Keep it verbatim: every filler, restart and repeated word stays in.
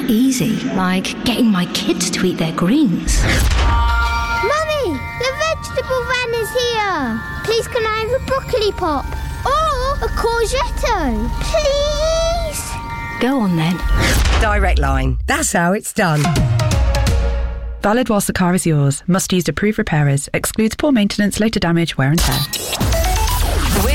easy, like getting my kids to eat their greens. Mummy, the vegetable van is here. Please can I have a broccoli pop? Or a courgette? Please? Go on then. Direct Line. That's how it's done. Valid whilst the car is yours. Must use approved repairers. Excludes poor maintenance, later damage, wear and tear.